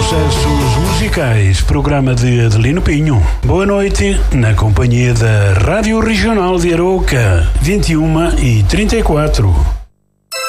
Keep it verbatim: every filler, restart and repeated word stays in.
Sucessos musicais, programa de Adelino Pinho. Boa noite, na companhia da Rádio Regional de Arouca, vinte e uma e trinta e quatro.